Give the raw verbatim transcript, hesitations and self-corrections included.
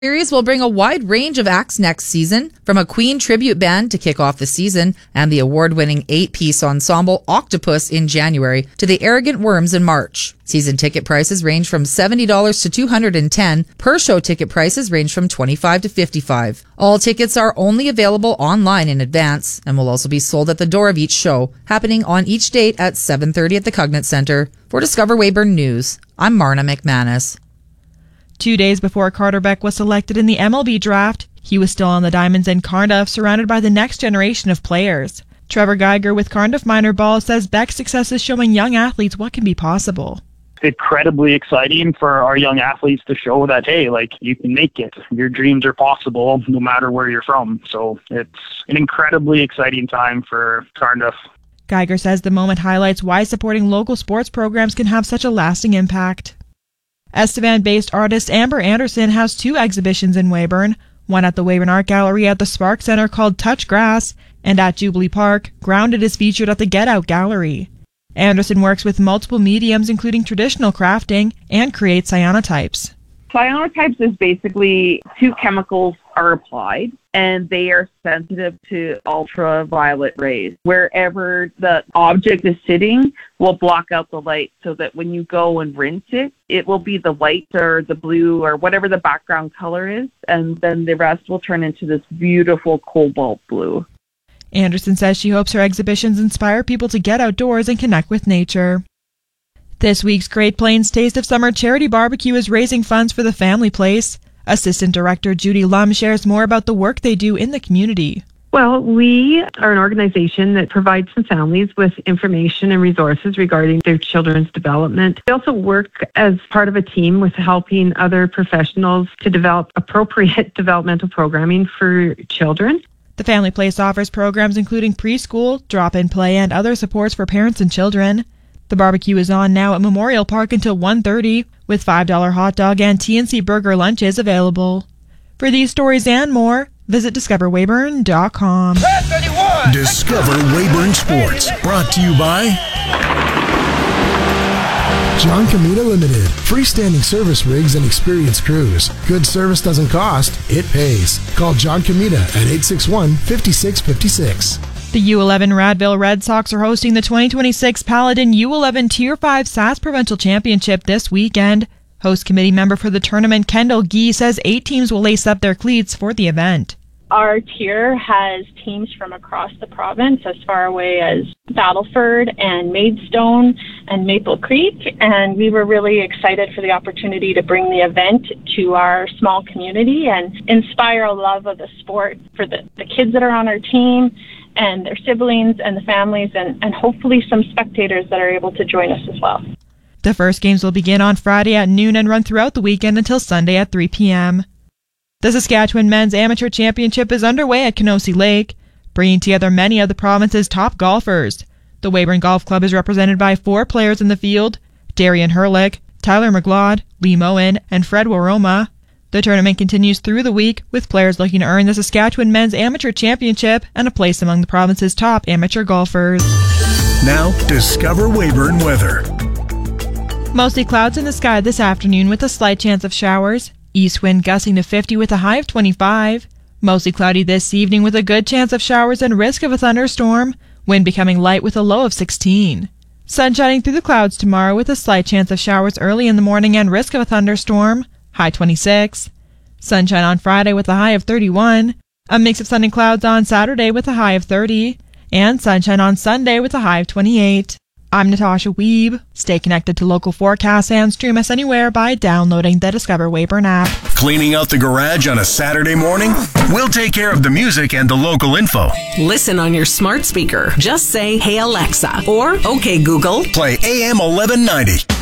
Series will bring a wide range of acts next season, from a Queen tribute band to kick off the season and the award-winning eight-piece ensemble Octopus in January to the Arrogant Worms in March. Season ticket prices range from seventy dollars to two hundred ten dollars. Per-show ticket prices range from twenty-five dollars to fifty-five dollars. All tickets are only available online in advance and will also be sold at the door of each show, happening on each date at seven thirty at the Cognate Centre. For Discover Weyburn News, I'm Marna McManus. Two days before Carter Beck was selected in the M L B draft, he was still on the diamonds in Cardiff, surrounded by the next generation of players. Trevor Geiger with Cardiff Minor Ball says Beck's success is showing young athletes what can be possible. Incredibly exciting for our young athletes to show that, hey, like, you can make it. Your dreams are possible no matter where you're from. So it's an incredibly exciting time for Cardiff. Geiger says the moment highlights why supporting local sports programs can have such a lasting impact. Estevan-based artist Amber Anderson has two exhibitions in Weyburn, one at the Weyburn Art Gallery at the Spark Centre called Touch Grass, and at Jubilee Park, Grounded is featured at the Get Out Gallery. Anderson works with multiple mediums including traditional crafting and creates cyanotypes. Cyanotypes is basically two chemicals are applied and they are sensitive to ultraviolet rays. Wherever the object is sitting will block out the light so that when you go and rinse it, it will be the white or the blue or whatever the background color is, and then the rest will turn into this beautiful cobalt blue. Anderson says she hopes her exhibitions inspire people to get outdoors and connect with nature. This week's Great Plains Taste of Summer Charity Barbecue is raising funds for the Family Place. Assistant Director Judy Lum shares more about the work they do in the community. Well, we are an organization that provides some families with information and resources regarding their children's development. We also work as part of a team with helping other professionals to develop appropriate developmental programming for children. The Family Place offers programs including preschool, drop-in play, and other supports for parents and children. The barbecue is on now at Memorial Park until one thirty, with five dollars hot dog and T N C burger lunches available. For these stories and more, visit discover weyburn dot com. Discover Weyburn Sports, brought to you by John Comita Limited. Freestanding service rigs and experienced crews. Good service doesn't cost, it pays. Call John Comita at eight six one, five six five six. The U eleven Radville Red Sox are hosting the twenty twenty-six Paladin U eleven Tier five S A S Provincial Championship this weekend. Host committee member for the tournament, Kendall Gee, says eight teams will lace up their cleats for the event. Our tier has teams from across the province, as far away as Battleford and Maidstone and Maple Creek, and we were really excited for the opportunity to bring the event to our small community and inspire a love of the sport for the, the kids that are on our team and their siblings and the families, and, and hopefully some spectators that are able to join us as well. The first games will begin on Friday at noon and run throughout the weekend until Sunday at three p.m. The Saskatchewan Men's Amateur Championship is underway at Kenosi Lake, bringing together many of the province's top golfers. The Weyburn Golf Club is represented by four players in the field: Darian Herlick, Tyler McLeod, Lee Moen, and Fred Waroma. The tournament continues through the week, with players looking to earn the Saskatchewan Men's Amateur Championship and a place among the province's top amateur golfers. Now, discover Weyburn weather. Mostly clouds in the sky this afternoon with a slight chance of showers. East wind gusting to fifty with a high of twenty-five. Mostly cloudy this evening with a good chance of showers and risk of a thunderstorm. Wind becoming light with a low of sixteen. Sun shining through the clouds tomorrow with a slight chance of showers early in the morning and risk of a thunderstorm. High twenty-six. Sunshine on Friday with a high of thirty-one. A mix of sun and clouds on Saturday with a high of thirty. And sunshine on Sunday with a high of twenty-eight. I'm Natasha Weeb. Stay connected to local forecasts and stream us anywhere by downloading the Discover Weyburn app. Cleaning out the garage on a Saturday morning? We'll take care of the music and the local info. Listen on your smart speaker. Just say, "Hey Alexa," or "Okay Google, play A M eleven ninety."